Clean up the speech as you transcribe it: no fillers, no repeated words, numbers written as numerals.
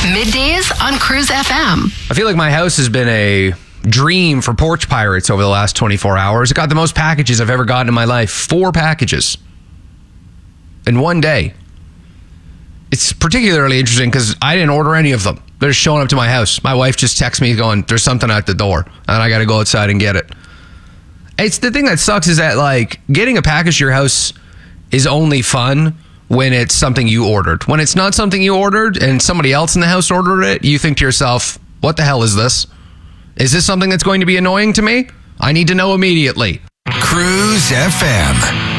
Middays on Cruise FM. I feel like my house has been a dream for porch pirates over the last 24 hours. It got the most packages I've ever gotten in my life. 4 packages in one day. It's particularly interesting because I didn't order any of them. They're just showing up to my house. My wife just texts me going, there's something at the door, and I got to go outside and get it. It's the thing that sucks is that, like, getting a package to your house is only fun when it's something you ordered. When it's not something you ordered and somebody else in the house ordered it, you think to yourself, what the hell is this? Is this something that's going to be annoying to me? I need to know immediately. Cruise FM.